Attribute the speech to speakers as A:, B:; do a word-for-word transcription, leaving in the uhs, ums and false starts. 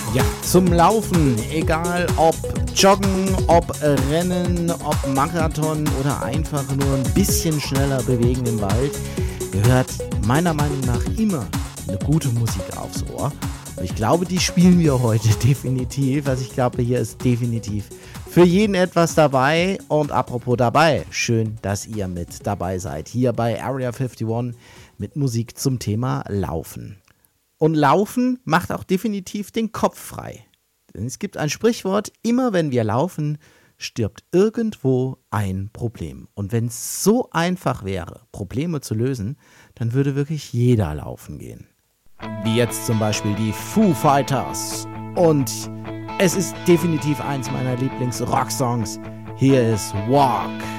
A: Ja, zum Laufen, egal ob Joggen, ob Rennen, ob Marathon oder einfach nur ein bisschen schneller bewegen im Wald, gehört meiner Meinung nach immer eine gute Musik aufs Ohr. Und ich glaube, die spielen wir heute definitiv. Also ich glaube, hier ist definitiv für jeden etwas dabei. Und apropos dabei, schön, dass ihr mit dabei seid. Hier bei Area einundfünfzig mit Musik zum Thema Laufen. Und Laufen macht auch definitiv den Kopf frei. Denn es gibt ein Sprichwort, immer wenn wir laufen, stirbt irgendwo ein Problem. Und wenn es so einfach wäre, Probleme zu lösen, dann würde wirklich jeder laufen gehen. Wie jetzt zum Beispiel die Foo Fighters. Und es ist definitiv eins meiner Lieblings-Rocksongs. Hier ist Walk.